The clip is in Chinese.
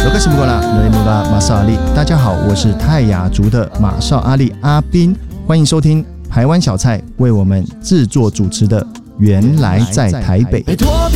大家好，我是泰雅族的马绍阿力阿宾，欢迎收听台湾小菜为我们制作主持的原来在台北。